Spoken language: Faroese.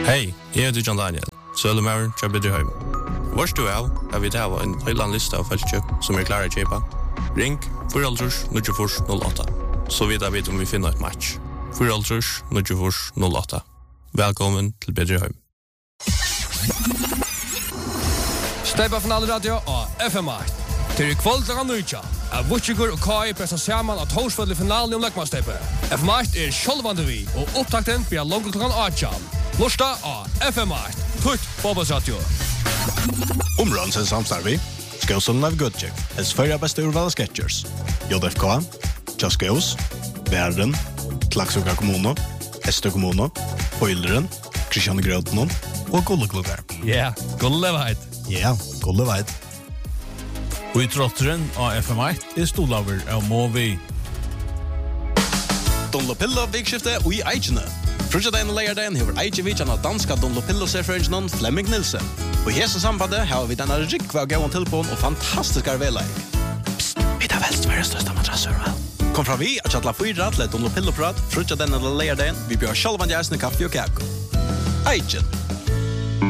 Hej, jeg heter John Daniel, Søllemauren til Bedreheim. Vars du har vi til en høyland liste av følge som klar å kjøpe. Ring 4-0-08, så vidt jeg vet om vi finner et match. 4-0-08. Velkommen til Bedreheim. Steipa Final Radio og FM8. Til kvalitet nøytja. Vutchigur og Kai pressar saman at Torsvold i finalen om Lekmannsteipa. FM8 sjølvande vi, og opptakten blir langt klokkan 8. Lorsta av FM8. Tutt fotballsradio. Områdens samstarvi. Skåsson av Goodcheck. Els förra bästa urval av Sketchers. JFK. Tjaskås. Bären. Tlaxoka kommuno. Estö kommuno. Poilderen. Kristian Grötnon. Og Gulleklubber. Ja, Gulleveit. Ja, Gulleveit. Og i trotteren av FM8 stolaver av Movi. Dunlopillo vikskifte og i Eichene. Frutjadein og leierdein hever Eichevichan av danska Dunlopillo-serfrøringen Flemming Nilsen. Og i hese sambandet har vi denne rikva gauan tilpån og fantastiske arbeidleik. Psst, vi tar velst verdens største madrasser, vel? Kom fra vi at kjattla 4 til Dunlopillo-prat, frutjadein og leierdein, vi bjør sjálvan jæsne kaffe og kake. Eichen.